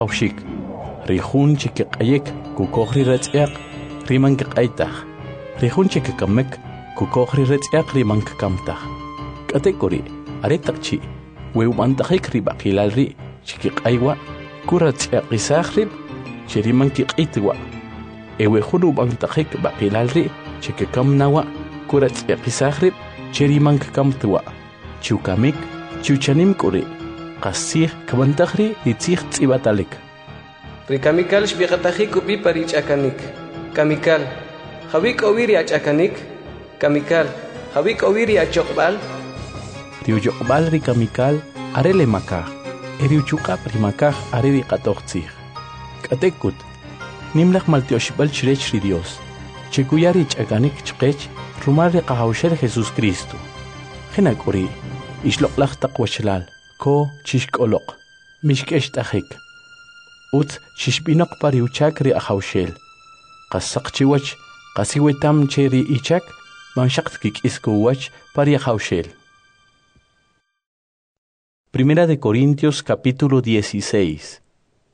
Awshik, Rihun chikik ayek, kukohri retzyak, rimank aytach. Rihun chikikamek, kukohri retzyak rimank kamtach. Katekori, aretakchi, weumantajik ribakilalri, chikik aywa, kuratzyak isachrib, chirimankik itwa. Ewehunu bantajik bakilalri, chikikam nawa, kuratzyak isachrib, chirimank kamtwa. Chukamik, chuchanim kuri. Qasih kabantakhri litzih tsibatalik. Rikamikal shbiqatahi kupi parich akanik. Kamikal, hawik oviri achakanik. Kamikal, hawik oviri achokbal. Riujokbal rikamikal arele makah. Eriuchuka primakah areli qatoqtzih. Katekut. Nimlaq maltioshbal chrech Dios. Chekuyari chakanik chqech rumal qahawshel Jesus Cristo. Khinakuri ishloqlaq taqwachlal. Ko chishkolok, mishkesh tajik. Ut chishbinok pari uchak ri ahawshel. Qasak chiwach, qasiwetam cheri ichak, manshaktkik iskuwach pari ahawshel. Primera de Corintios capítulo 16.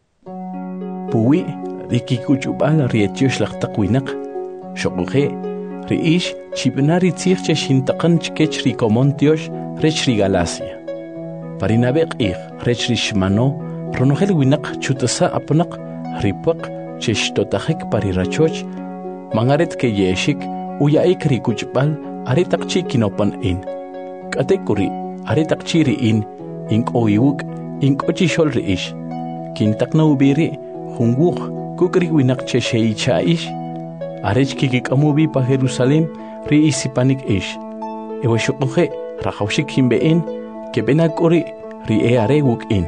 Puwi, rikikuchubal rietiosh lachtakwinak, shokuhe, riish chibnari tzirche shintakan chkech rikomontiosh rech rigalasia. Parinabek rechrishmano, ronogel winak chutasa apnak, ripak, cheshtotajek parirachoch, mangaret ke yeshik, uyaik rikuchbal, aretakchi kinopan in. Katekuri, aretakchiri ink oiwuk, ink ochishol reish. Kintakna ubiri, hunguk, kukri winak chesheichaish, arechkikik amubi pa Jerusalem, riisipanik ish. Eweshokohe, rahawshik himbein, Kebenakori ri are wuk in.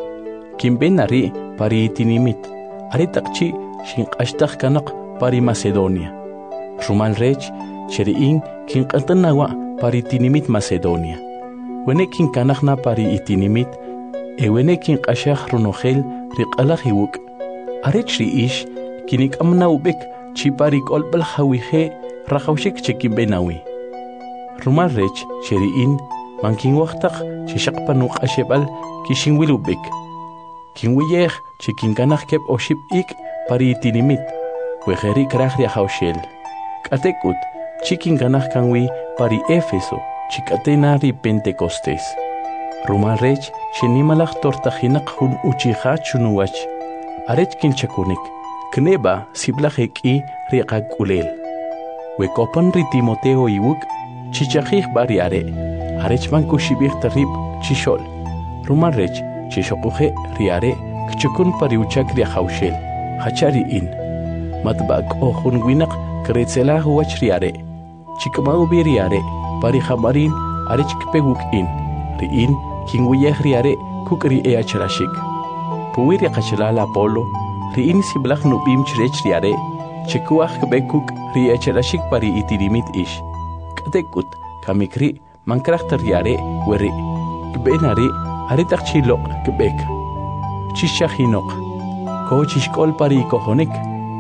Kimbenari pari itinimit. Aretakchi shinqashtaq kanak pari Macedonia. Rumal rech cheriin kinqantanawa pari itinimit Macedonia. Wene kinkanakna pari itinimit. Ewene kinqashaq runogel riqalaq wuk. Arech riish kinik amna ubek chipari kolbal hawije rahawshik chekimbenawi. Rumal rech cheriin Mankin waqtaq chishaqpanuk ashebal kishinwilubik. Kinwiyej chikinkanaj kep oship ik pari itinimit. Wejeri kraj hawshel. Katekut chikinkanaj kanwi pari Éfeso chikatena ri Pentecostés. Rumal rech chenimalaj tortajinak hun uchija chunuwach. Arech kinchakunik. Kneba siblaj eki riqakulel. Wekopan ri Timoteo iwuk chichajij bari are. Arechman kushibir tarib chishol. Rumarech chishokuhe riare kchukun pariuchak ria hawshel. Hachari in. Matbak o hunwinak kretzela huach riare. Chikmau biriare pari hamarin arechkpeguk in. Riin kingwiyeh riare kukri eachrashik. Puwiri kachalala polo. Riin siblach nubim chrech riare. Chikuach kbekuk riachrashik pari itirimit ish. Katekut kamikri Mankrachtar yare weri. Kbenari aritak chilok kbek. Chishahinok. Ko chishkol pari kohonik.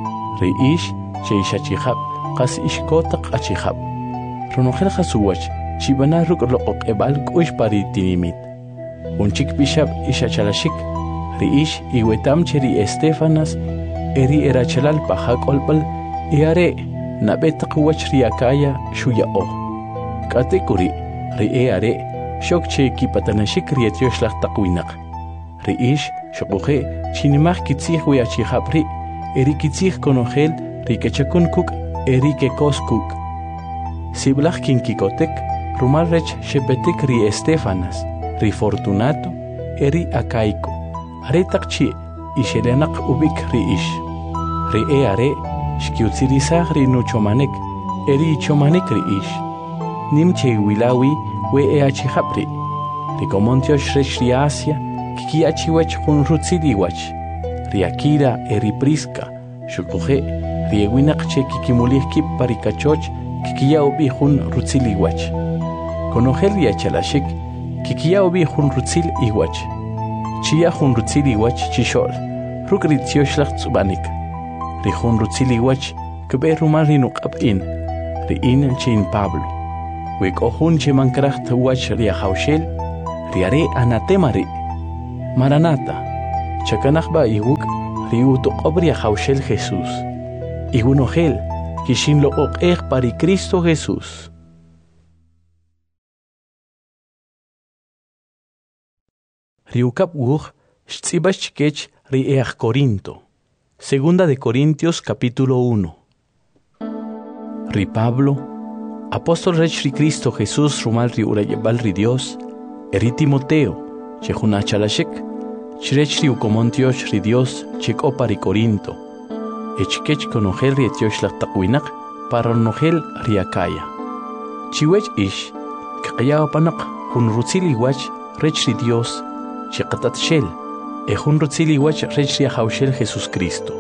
Reish cheishachihab. Qas ishkotak achihab. Ronogel khasuwach. Chibana ruklok ebal kuish pari tinimit. Unchik bishab ishachalashik. Reish iwetam cheri Estefanas. Eri erachalal pahak olpal. Iare nabetak wach riakaya shuya o. Katekuri. Ri'are shokche kipatanashik rietioshlah taqwinak. Ri'ish shokuhe chinimach kitzih wiachihapri eri kitzih konogel rikechakun eri kekoskuk. Siblach kinkikotek rumalrech shepetik ri Estefanas ri Fortunato eri Acaico. Aretakchi ishelenak ubik ri'ish. Ri'are shkiutzirisach ri nuchomanek eri chomanek ri'ish. Nimche wilawi we eachihapri. Rikomontiosh rech Asia, kikiachiwach hun rutziliwach. Riakira eripriska, shukuhe, riewinakche kikimulihkip parikachoch, kikiaobi hun rutziliwach. Konogel riachalashik, kikiaobi hun rutzil iwach. Chia hun rutziliwach chishol, rukritioshlag tsubanik. Rihun rutziliwach, kberumal rinukab in, riin chin Pablo. Wek ohun chemankracht wach ria hawshel, riare anatemari. Maranata, chakanakba iwuk riuto qobria haushel Jesús. Igunogel, kishin lo pari Cristo Jesús. Riukap wuj, shtzibach kech riech Corinto. Segunda de Corintios capítulo 1. Ri Pablo, apóstol rech ri Cristo Jesús rumal ri urayebal ri Dios, eri Timoteo, chejuna chalashek, chirech ri ukomontiosh ri Dios, chekopa ri Corinto, echkech konogel ri etiosh laqtaqwinak, para nogel ri Acaya. Chiwech ish, kaqayao panak, hun rutzili wach, rech ri Dios, cheqatat shel, ejun rutzili wach rech ri haushel Jesús Cristo.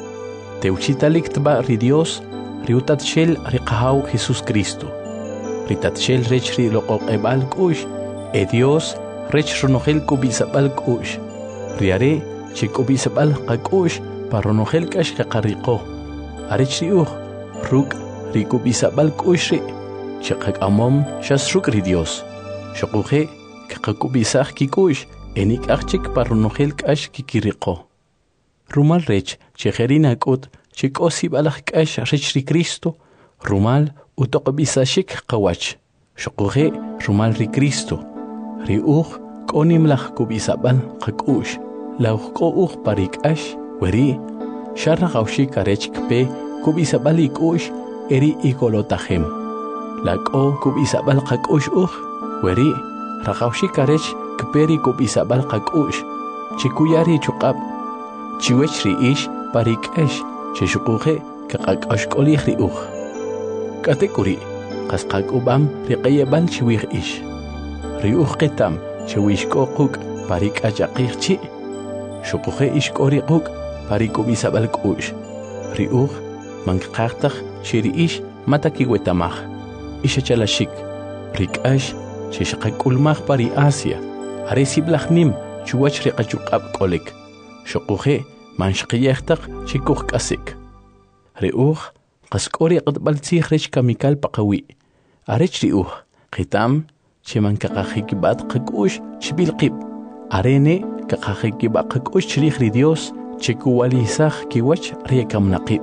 Teuchitalik tba ri Dios, riutat shel riqahau Jesús Cristo. Ritat shel rech ri loqoqebal kush, Dios rech ronogel kubisabal kush. Riare che kubisabal qakush paronogel kash qaqariqo. Arech riuj ruk ri kubisabal kush ri cheqaq amom shasruk ri Dios. Shoquje qaqubisaj kikush enik archik paronogel kash kikiriqo. Rumal rech chejerina kut chikosi balaj kash rech ri Cristo rumal utoqbisashik qawach. Shoquje rumal ri Cristo. Riuj konim laj kubisabal qakush. Lauj kouj parikash weri sharra gaushi karech kpe kubisabal ikush eri ikolotajem. Lako kubisabal qakush uj weri ragaushi karech kperi kubisabal qakush. Chikuyari chuqab chiwech ri ish parikash cheshuquje kaqakash kolih riuj. Katekuri qasqakubam riqayebal chiwij ish. Riuj qitam chewishko quk parik achaqirchi shuquje ishkori quk parikubisabal kush. Riuj manqaqtaq chiri ish matakiwetamaj ishachalashik rikash chishqakulmaj pari Asia aresiblajnim chuwach riqachuqab qolek shuquje manshqiyaqtaq chikuj kasik. Riuj qaskori qatbal tzij rech kamikal paqawi arech riuj qitam cheman kaqajikibat qakush chbilqib arene kaqajikibat qakush chrij ri Dios chekuwalisaj kiwach rikamnaqib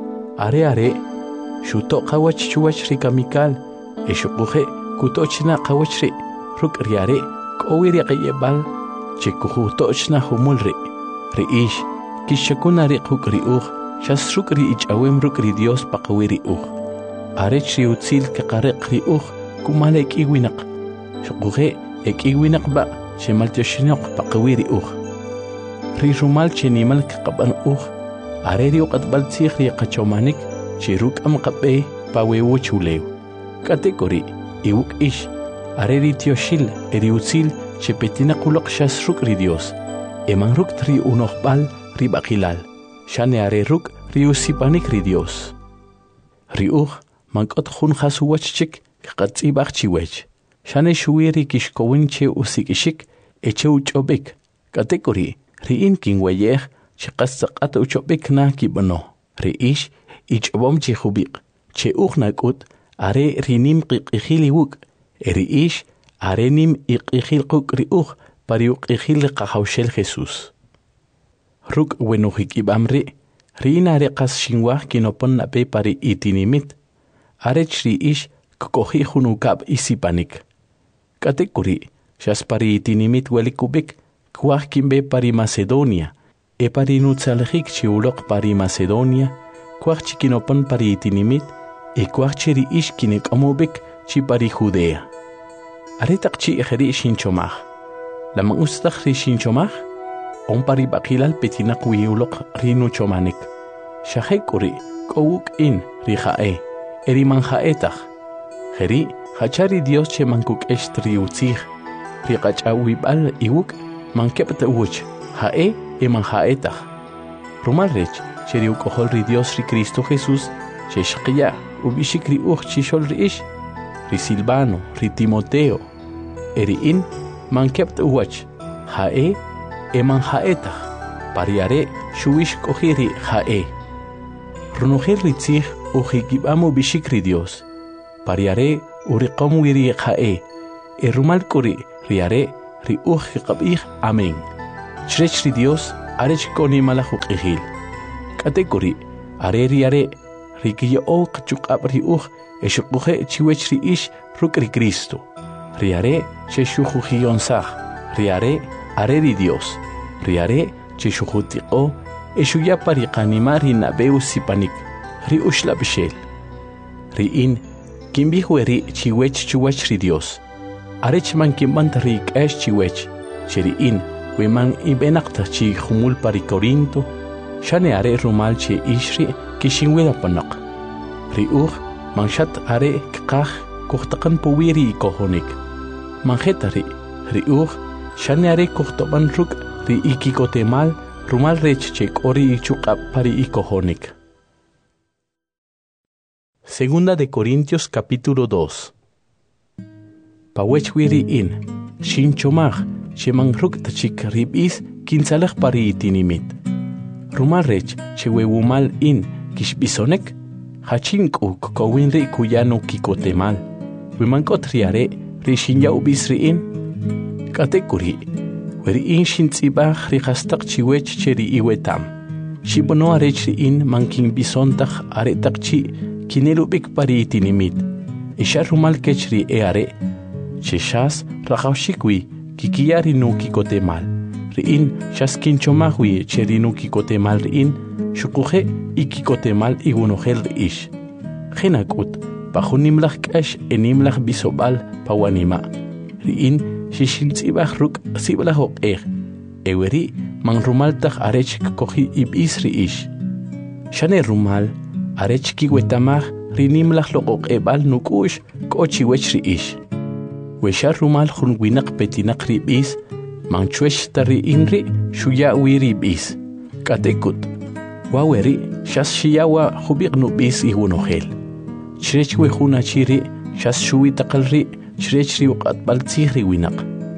are shuto qawach chuwach ri kamikal eshuquje kutochna qawach ri ruk riare qowiri qayebal chekujutochna humul ri ish kishakuna ri quk riuj shasruk ri ichawem ruk ri Dios paqawiri uj arech ri utzil kaqariq riuj kumalek iwinaq Shuquje ekiwinak ba shemaltioshinoq paqawiri uj. Ri rumal chenimal kaqaban uj. Areri uqatbal tzij ri qachomanik chiruk am qabe pawewo chulew. Katekori iwuk ish. Areri tioshil eri utzil chepetina qulaq shasruk ri Dios. Eman ruk tri unoqbal ri baqilal. Shane are ruk ri usipanik ri Dios. Ri uj mankot jun jasuwachchik kaqatzibaq chiwech. Shane shuiri kishkowinche usikishik eche uchobik. Katekori riin kingweyej chiqasaqat uchobik na kibano. Riish ichobom chihubik. Che ugnakut are rinim qiqihiliwuk. Riish are nim iqihilquk riuj pariuk ihil qahaushel Jesús. Ruk wenujik ibamri riin are qas shinwaj kinopon nape pari itinimit. Arech riish kokoji junukab isipanik. Katekuri, shaspari itinimit welikubik, kwaj kimbe pari Macedonia, pari nutzalejik chiulok pari Macedonia, kwaj chikinopan pari itinimit, kwaj chiri ishkinek amobik chi pari Judea. Aretak chi ejeri shinchomaj. Lamang ustak ri shinchomaj, on pari bakilal petinak wiulok rinu chomanik. Shahekuri, kowuk in rijae, eriman jaetach. Jeri, hachari Dios che mankuk estri utzij. Riqachawibal iwuk mankepta uch. Hae eman haetach. Rumalrech, cheri ukohol ri Dios ri Cristo Jesús, che shqiya ubishik ri uch chishol ri ish. Ri Silvano, ri Timoteo. Eri in mankepta uch. Hae eman haetach. Pariare shuish kohiri hae. Runujir ri tzij ujikibamo bishik ri Dios. Pariare uriqom wiri hae. Rumal kuri riare ri uj qabih. Amén. Chrech ri Dios arech koni malajuk ihil. Katekuri, areri are, rikiya o kachuk abri eshukuhe chiwech ri ish rukri Cristo. Riare che shujujion sah, riare areri Dios, riare che shujutiko, eshuya parikanimari nabeu sipanik, ri ushla bishel. Riin, kimbihueri chiwech chuwech ri Dios. Arech man kimbant rik esh chiwech, cheriin, weman ibenakta chi humul parikorinto, shane are rumal che ishri kishinwela panak. Manshat are kah kuhtakan puwiri kohonik. Manjetari, shane are kuhtoban ruk ri ikikotemal rumal rech chek ori ichukap pari ikohonik. Segunda de Corintios capítulo 2. Pawechwiri in, shinchomach, sheman ruk tachik ribis kinsalach pari itinimit. Rumal rech chewewumal in kishbisonek, hachinku kowinri kuyano kikotemal. Wimankot riare rishinya ubisri in. Katekuri, weri in shintzibach rihastak chiwech cheri iwetam. Shibono arechri in mankin bisontach aretak chi kinelubik pari itinimit. Isha rumal kechri eare. Cheshas rajawshikwi kikiyari no kikotemal. Riin shaskinchomahwi cheri no kikotemal riin. Shukuhe ikikotemal igunohel ish. Genakut, pajunimlach kash enimlach bisobal pawanima. Riin shishintzibach ruk siblahok Eweri man rumaltach arech kohi ibis ish. Shane rumal arech kiwetamach rinimlach lokok ebal nukush kochiwech ish. Weshar rumal junwinak petinak ribis man chwesh tari inri shuya wiribis. Katekut. Waweri, shas shiyawa hubik nubis ihunohel. Chrech wehuna chiri, shas shui takalri, chrech riukat baltzihri winak.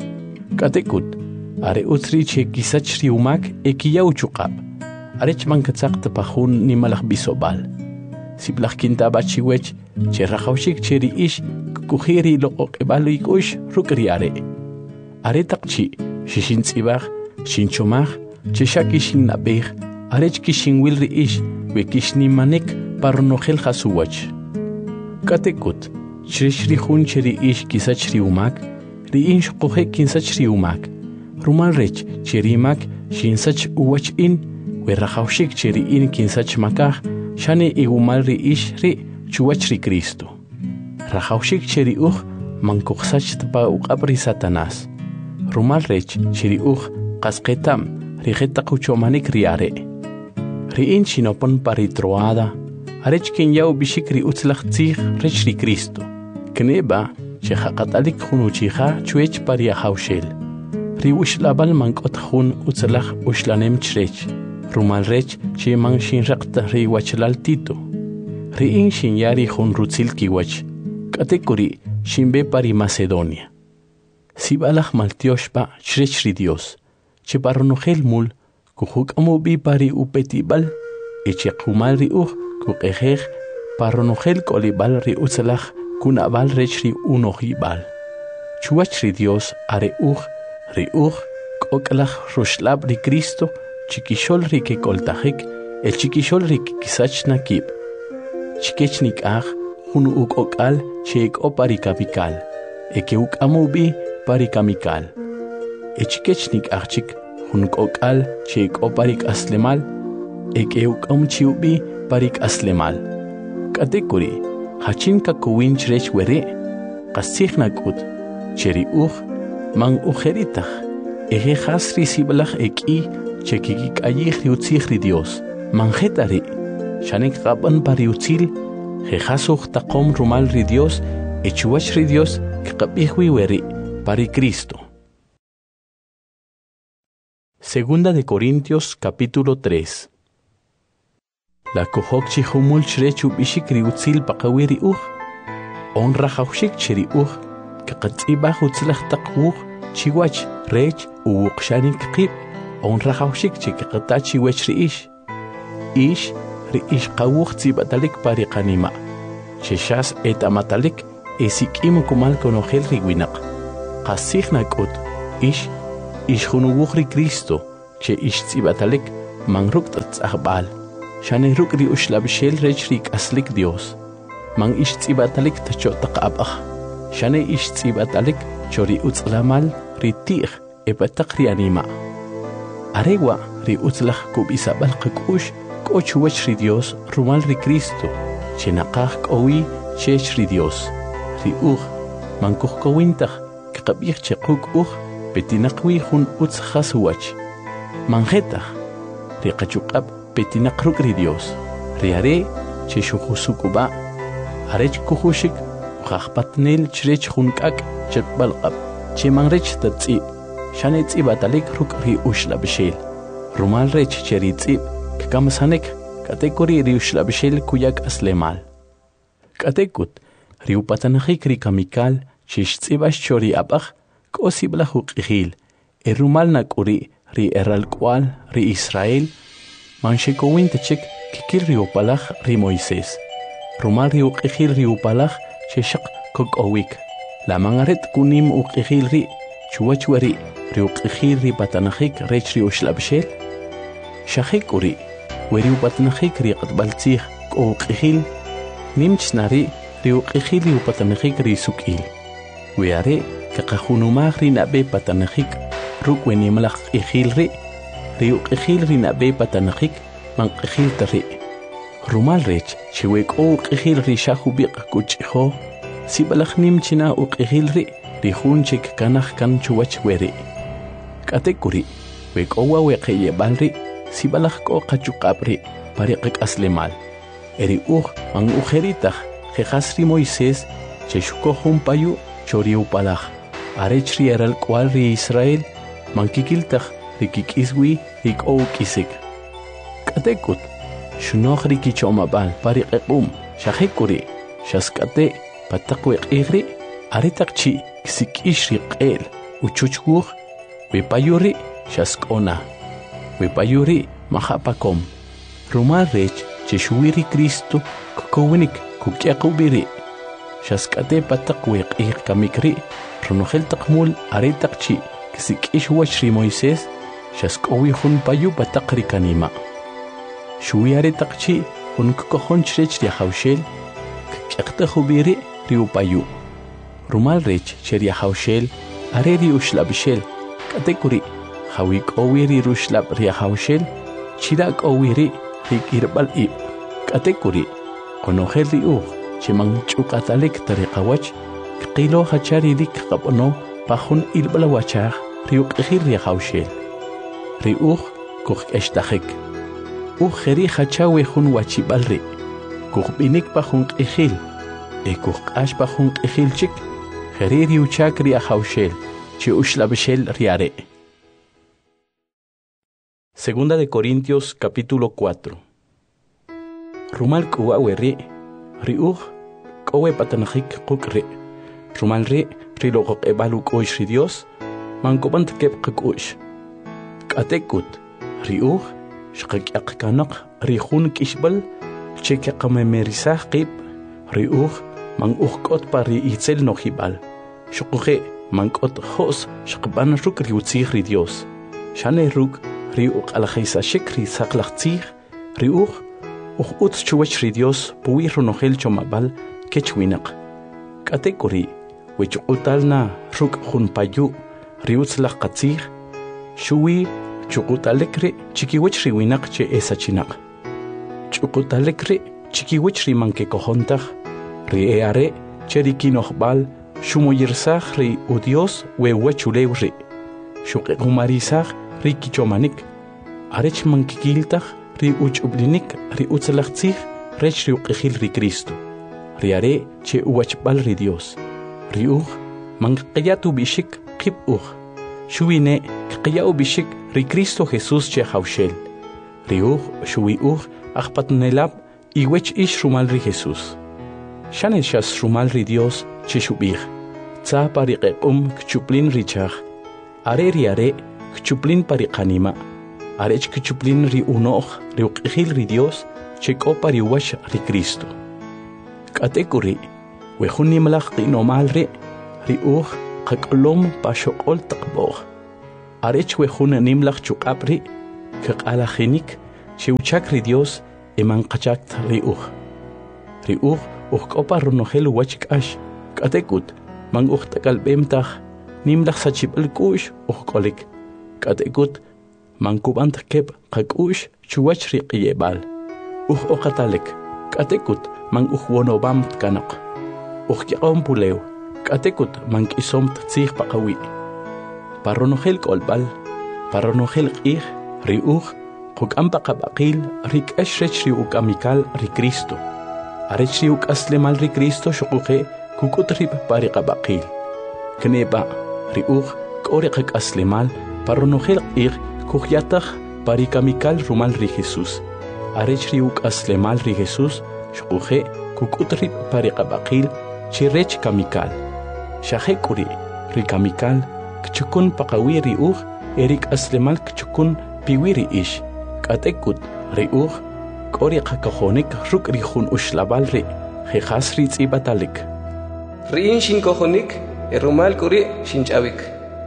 Katekut, are utri che kisach riumak ekiyaw chukab. Arech mankatsak tapahun ni malak bisobal. Siplach kinta bachiwech, che rajawshik cheri ish, kuhiri lokok ebaluikush rukriare. Are takchi, shishintzibach, shinchomach, che shakishin nabech, arech kishin wilri ish, we kishni manek parnohel hasuwach. Katekut, chreshri hun cheri ish kisachri umak, ri insh kohe kinsachri umak. Rumal rech cheri mak shinsach uwach in, we rajawshik cheri in kinsach makah, shane igumal ri ish ri chuwachri Cristo. Rajawshik cheri mankuksach tpa uqabri Satanás. Rumal rech cheri kasketam, rijeta kuchomanik riare. Riin shinopon paritroada, arech kinyao bishikri utzlach tzich rechri Cristo. Kneba, shehakatalik hunuchiha chuech paria haushel. Riush labal mankot hun utzlach ushlanem chrech. Rumal rech man shinrakta riwachlal tito. Riin shinyari hun rutzil kiwach. Katekuri shimbe pari Macedonia. Sibalach maltioshpa chrechri Dios. Che parnohel mul, kuhuk amubi pari upetibal, eche kumal riuch, kukejej, parnohel kolibal riutzalach, kunabal rechri unohibal. Chuachri Dios areuch, koklach rushlab ri Cristo, chiquishol ri que coltajek, el chiquishol ri kisach nakib. Chiquechnik aj, hunu uk okal, cheek o parikabikal, eke uk amubi parikamikal. Echikechnik achik, hunuk okal, chek oparik aslemal, ekeuk chiubi parik aslemal. Katekuri, hachin kakuwin chrech were, kasihnak cheri man ujeritach, eje hasri siblach eki, chekikik ayihri utzihri Dios, manjetari, shanek raban pariutzil, jejasuch takom rumal ri Dios, echuach ri Dios, kikapihwi weri, pari Cristo. Segunda de Corintios capítulo 3. La kohok chihumul chrechu bishikri utzil pakawiri honra haushik cheri kakatzibah utzilach takwuch chiwach rech uwukshanik qib honra haushik chikakata chiwech ish qawuch tzibatalik pariqanima cheshas etamatalik esikim kumal konohel riwinak qasihnak ish hunuwuchri Cristo, che ixtzibatalek man rukt tzahbal. Shane ruk ri ushlabshel rech rik aslik Dios. Man ixtzibatalek tachotaq abach. Shane ixtzibatalek chori utzlamal ri tir epatak ri anima. Arewa ri utzlach kubisabal qkush kochuwach ri Dios rumal ri Cristo. Chenaqaj kowi chech ri Dios. Ri man kuhkowintach kqabich chequk petinaqwi hun utz khaswach. Manjetach ri qachuqab petinaqruk ri Dios. Ri are che shuhusukuba arech kuhushik khaqpatnel chrech hunkak chetbalqab che mangrech tatsi shanetsi batalik ruk ri ushlabshel rumal rech cheritsi kamsanek kategori ri ushlabshel kuyak aslemal katekut ri upatanakik ri kamikal chishtsibash chori abach kosibla huqihil rumal nakuri ri eralkwal ri Israel manshekowin tchik kikil ri upalach ri Moisés rumal ri uqihil ri upalach cheshaq kokowik la mangaret kunim uqihil ri chuwachwari ri uqihil ri patanakik rech ri ushlabshel shahikuri weri upatanakik ri qatbaltzih uqihil nimchnari ri uqihil ri upatanakik ri sukil weare kaqahunumag ri nabe patanakik rukweni malaq ihil ri uqihil ri nabe patanakik manqihil tari rumal rech chiwek uqihil ri shahubiq kuchho sibalakh nimchina uqihil ri hunchik kanaj kan chuwach weri katekuri wek owa weqeye balri sibalakh ko qachuqabri pariqik aslemal eri man ujeritach jehasri Moisés cheshuko humpayu chori upalach arechri eral kwal ri Israel man kikiltach rikikiswi riko kisik katekut shunokh rikichomabal pariqum shahikuri shaskate patakwe qigri aritakchi kisikish riqel uchuchguh wepayuri shaskona wepayuri mahapakom rumal rech cheshuiri Cristo kokowinik kukyaqubiri shaskate patakwe qig kamikri runojel taqmul aritakchi kisikish wachri Moisés shaskowi hun payu patakri kanima shui aritakchi hun kokohon chrech ri hawshel kyaqtahubiri ri upayu rumal rech cheria hawshel areri ushlabshel katekuri hawik owiri rushlab ri hawshel chirak owiri rikirbal ib katekuri konojel ri chimang chuqatalek tariqawach qilo hachari rik qabono pahun ilbala wachar ri uqihir ri hawshel ri kuq eshtahik kheri hachawe hun wachibalri kuq binik pahun qihil kuq ash pahun qihilchik Heriri uchakri a hawshel, chi ushlabshel riare. Segunda de Corintios capítulo 4. Rumal kuaweri, riuj, kowe patanajik kukri. Rumal rilogok ebaluk oish Dios, mankobant kep kukush. Katekut, riuj, shkak kanak, rihun kishbal, cheke kamemerisah kip, riuj, man ukot pari itzel no hibal. Shukuje man kot hos shkban ruk riutzih ri Dios. Shane ruk riuk alajisa shikri saklachtzih riuk utz chuwach ri Dios puwi runojel chomabal kechwinak. Katekuri wich utalna ruk hunpayu riutzlach katzih shuwi chukutalekri chikiwich riwinak che esachinak. Chukutalekri chikiwich ri manke kohontach ri eare cherikinohbal shumoyirsach ri udios we wechulew ri shuqequmarisach ri kichomanik arech mankikiltach ri uchublinik ri utzlachtzih rech ri uqihil ri Cristo ri are che uwachbal ri Dios ri manqiyatu bishik qib shuine qiyau bishik ri Cristo Jesús che hawshel ri shuwi aqpatnelab iwech ish rumal ri Jesús Shane shas rumal ri Dios chishubih. Tsa pariqequm kchuplin richach. Are kchuplin pariqanima. Arech kchuplin ri unoch ri uqihil ri Dios cheko pariwash ri Cristo. Katekuri wehuni malach qinomal ri qaqlom pashoqol taqboh. arech wejun nimlach chukapri kaqalajinik chiuchak ri Dios emanqachakt riuj kopa ronojel wachikash katekut man takalbemtaj nimlach sachipal kush kolik katekut man kubant kep qakush chuwach riqyebal okatalek katekut man wonobam kanaq yaqom pulew katekut man kisomt tsig paqawi paronojel kolbal paronojel qih riuj qok'ampa qabaqil rik'ashrech riukamikal ri Cristo arech riuk'aslemal ri Cristo shuquqe kukutrib pariqabaqil kneba riuj k'ori qak'aslemal paronojel qih kujyataj parikamikal rumal ri Jesús arech riuk'aslemal ri Jesús shuquqe kukutrib pariqabaqil chirech kamikal shajek'uri ri kamikal kchukun paqawi riuj erik aslemal kchukun piwiri ish katekut riuj k'ori qakajonik ruk' rijun uxlabal ri jejas ri tz'ibatalik ri'in xinkojonik rumal k'uri xinch'awik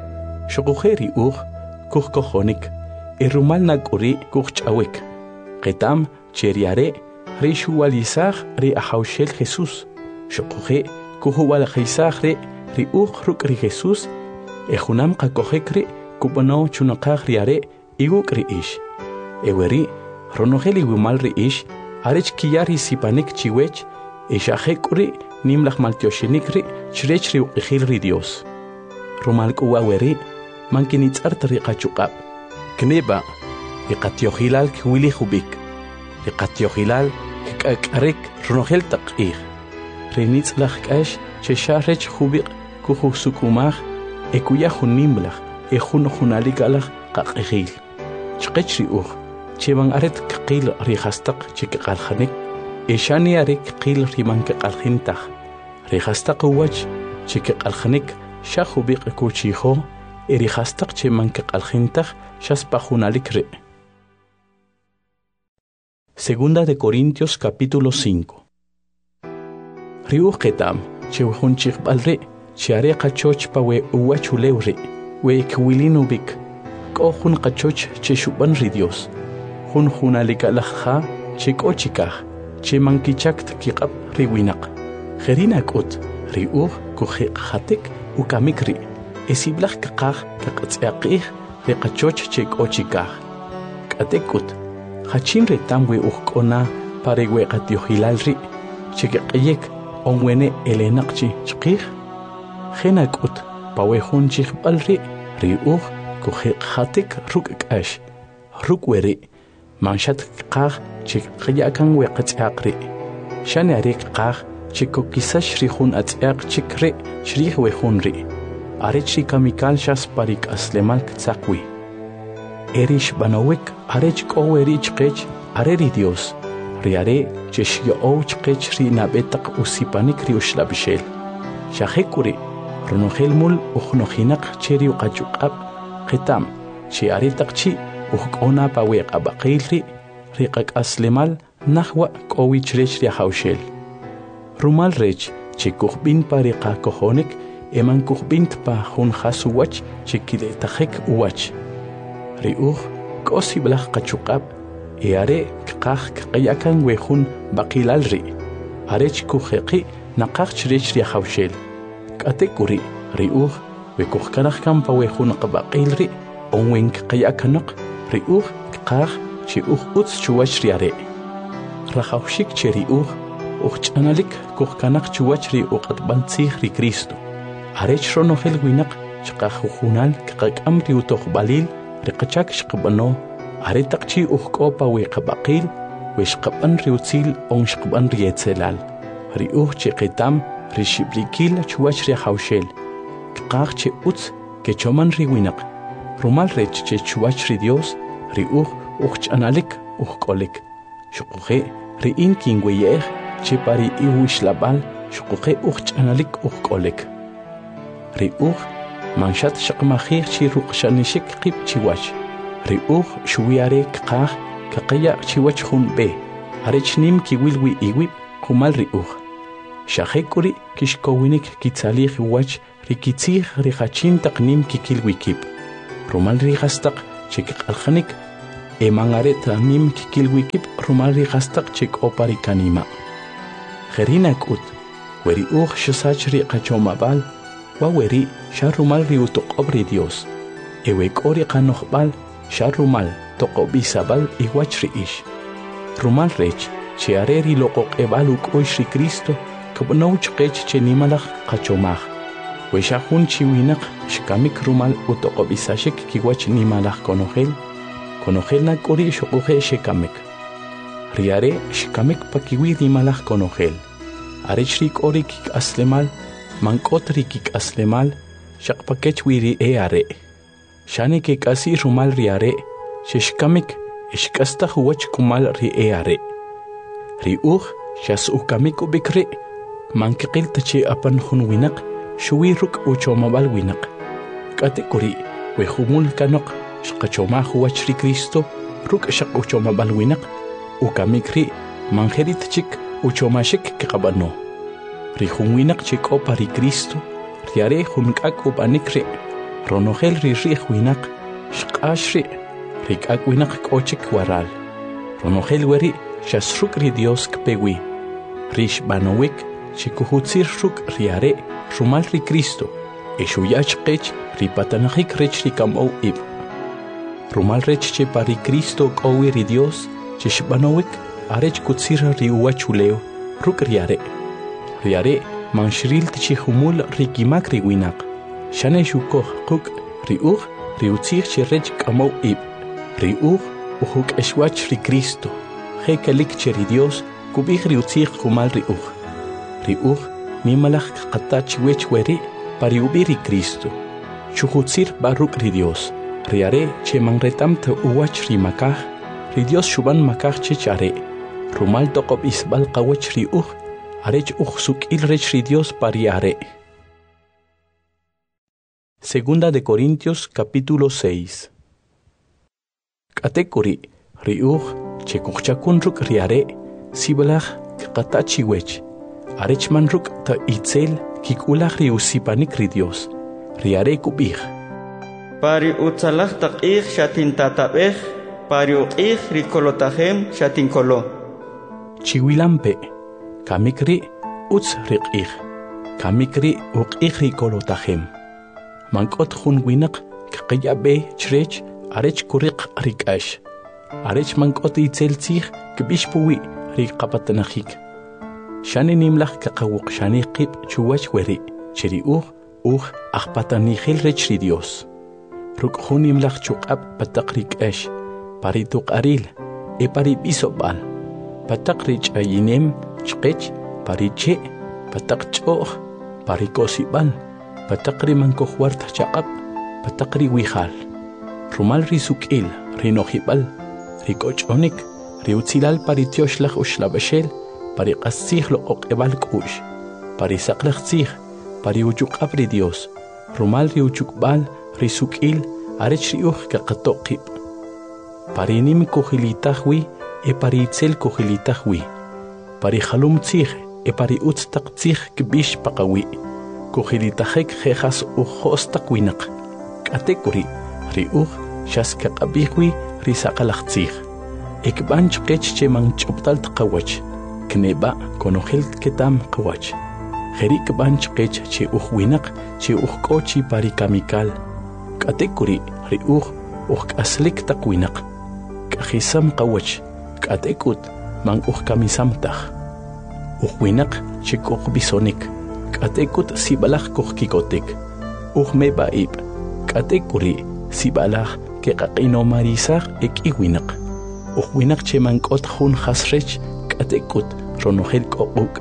xuquje riuj kujkojonik rumal nak'uri kujch'awik qetam cheriare ri xuwalisaj ri ajawxel Jesús xuquje kujuwalajisaj riuj ruk' ri Jesús junam qakojek ri kub'ano chunaqaj riare iguk' ri ix eweri ronojel iwimal ri ix arech kiyar isipanik chiwech xajek'uri nimlaj maltioxinik ri chirech ri uq'ijil ri Dios rumal k'uwaweri man kinitz'art ri qachuq'ab' kneba ri qatioqilal kwili jubik ri qatioqilal k'ak'arek ronojel taq q'ij ri nitz'laj k'ax chexarech jubiq kujusuk'umaj ekuya jun nimlaj jun junalikalaj qaq'ijil chqech riuj cheban aret qil ri jastaq chikqaljanik xani arek qil riman qaljintaj ri jastaq wach chikqaljanik shajubiq kuchijo ri jastaq cheman qaljintaj shaspa junalik ri. Segunda de Corintios capítulo 5. Riuj ketam chewjun chiqbal ri chiare qachoch pa we uwachulew ri we kwilinu-bik k'ojun qachoch chexuban ri Dios jun junalikalajja chek'ochikaj chemankichakt kiq'ab ri winaq jerina k'ut riuj kujeqjatik ukamik ri esiblaj kaqaj kaq'atz'yaq'ij ri qachoch chek'ochikaj k'atek'ut jachin retam we ujk'ona pare we qatiojilal ri chekeq'yek onwene elenaqchi chqij jena k'ut pawe jun chijb'al ri riuj kujeqjatik ruk' k'ax ruk' weri manshat qaj chikqyakan we qatz'yaq ri xani are qaj chikokisax ri jun atz'yaq chik ri chrij we jun ri arech ri kamikal xas parik aslemal ktzaqwi erish banowek arech k'oweri chqech are ri Dios ri are chexyo'ow chqech ri nab'etaq usipanik ri uxlab'ixel xajek'uri ronojel mul ujnojinaq che ri uqachuq'ab' qetam chi are taq chi ujk'ona pa we q'ab'aqil ri qak'aslemal najwa k'owi chirech ri ajawxel rumal rech chi kujb'in pa ri qakojonik eman kujb'int pa jun jas uwach chi kiletajek uwach riuj k'osiblaj qachuq'ab' are kqaj kqyakan we jun b'aqilal ri arech kujeqi naqaj chirech ri ajawxel k'atek'uri riuj we kujkanaj kan pa we jun q'ab'aqil ri onwen kqyakanaq riuj kqaj chi uj utz chuwach ri are rajawxik che riuj ujch'analik kujkanaq chuwach ri uq'atb'al tzij ri Cristo arech ronojel winaq chqaj ujunal kqak'am ri utojb'alil ri qachak xqb'ano are taq chi ujk'o pa we q'ab'aqil we xqab'an ri utzil on xqb'an ri etzelal riuj chi qetam ri xib'likil chuwach ri ajawxel kqaj chi utz kechoman ri winaq rumal rech che chuwach ri Dios riuj ujch'analik ujk'olik xuquje ri'in kinweyej che pari iwixlab'al xuquje ujch'analik ujk'olik riuj manshat xaqmajij chi ruqxanixik qib' chiwach riuj xuwiare kqaj kaqaya chiwach jun b'e arech nim kiwilwi iwib' qumal riuj xajek'uri kixkowinik kitzalij wach ri kitzij ri jachin taq nim kikilwi kib' rumal riqastaq chik alkhanik emangare tamim kikilwikip rumal riqastaq chik opari kanima Gerina kut weri shasachri qachomabal wa weri sharumal riutoqobri Dios ewek ori qanoqbal sharumal toqobisabal iwachri ish rumal rech chiareri loqoqebal uk'oyshri Cristo kabnouch qech chenimalaq qachomaj weshajun chiwinaq shkamik rumal utoqobisashik kiwach nimalaq konojel nak'ori shoquje shekamik riare shkamik pakiwi nimalaq konojel arechri k'ori kik'aslemal mank'otri kik'aslemal shaqpakech wiri are shani kek'asi rumal riare shishkamik ishk'astaj wach kumal ri are riuj xas'ukamik ubikri mankiqil tachi apan jun winaq xuwi ruk' uchomabal winaq k'ate kuri wejumul kanoq xqachomaj wach ri Cristo ruk' xaq uchomabal winaq ukamik ri manjerit chik uchomashik kiqab'ano ri jun winaq chik'opa ri Cristo riare jun k'ak ub'anik ri ronojel ri ri'j winaq xq'ax ri k'ak winaq k'ochik waral ronojel weri xasruk' ri Dios kpewi ri xb'anowik chikujutzir ruk' riare rumal ri Cristo exuyach qech ri patanajik rech ri kam'ow ib' rumal rech chepa ri Cristo k'owi ri Dios chixb'anowik arech kutzir ri uwachuleo ruk' riare manxril tichijumul ri kimak ri winaq xane xukoj quk' ri uj ri utzij chi rech k'amow ib' ri uj ujuk'exwach ri Cristo jekelik che ri Dios kub'ij ri utzij kumal ri uj nimalaj qatach wech weri pari ubi ri Cristo chujutzir baruk ri Dios riare che manretam te uwach ri makaj ri Dios shuban makaj chechare rumal toqob isbal qawach ri arech suk'il rech ri Dios pari are. Segunda de Corintios capítulo 6. Katekuri ri che kuchakun ruk riare sibalaj qatachi wech arech man ruk ta itzel kikulaj ri usipanik ri Dios riare kubij pari utzalaj taqij shatin tatabej pari uqij ri kolotajem shatin kolo chiwilampe kamikri utz riqij kamikri uqij ri kolotajem mankot jun winaq qqiyabe chrech arech kuriq rik'ash arech mankot itzel tzij kbix puwi ri qapatanajik shani nimlaj kaqawuq shani qib chuwach weri chiri ajpatanijil rech ri Dios ruk' jun nimlaj chuq'ab pataq rik'ash pari tuq'aril pari b'isob'al pataq ri ch'ayinem chqech pari che' pataq ch'o'j pari k'osib'al pataq ri mankojwart chaq'ab pataq ri wijal rumal ri suk'il ri nojib'al ri k'och'onik ri utzilal pari tyoxlaj uxlab'axel pari q'atzij loq'oq'eb'al k'u'x pari saqlaj tzij pari uchuq'ab ri Dios rumal ri uchukb'al ri suk'il arech ri qaqatoqib pari nim kujilitaj wi pari itzel kujilitaj wi pari jalum tzij pari utz taq tzij kb'ix paqawi kujilitajek jejas ujos taq winaq k'atekuri ri xas kaq'ab'ij wi ri saqalaj tzij ekb'an chqech che man ch'ubtal tqawach kneba konojel ketam qawach jeri kb'an chqech che winaq che k'o chi pari kamikal k'atekuri ri k'aslik taq winaq k'ajisam qawach k'atekut man kamisamtaj winaq che bisonik k'atekut sibalaj kikotek meba ib k'atekuri sibalaj keqaq'inomarisaj winaq winaq che man k'ot jun jasrech k'atekut ronojel k'oq'uk